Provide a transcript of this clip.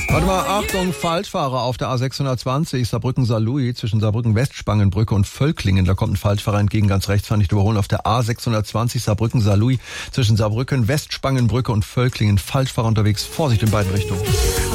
Warte mal, Achtung, Falschfahrer auf der A620, Saarbrücken-Saarlouis, zwischen Saarbrücken-Westspangenbrücke und Völklingen. Da kommt ein Falschfahrer entgegen, ganz rechts, fahr nicht überholen. Auf der A620, Saarbrücken-Saarlouis, zwischen Saarbrücken-Westspangenbrücke und Völklingen. Falschfahrer unterwegs, Vorsicht in beiden Richtungen.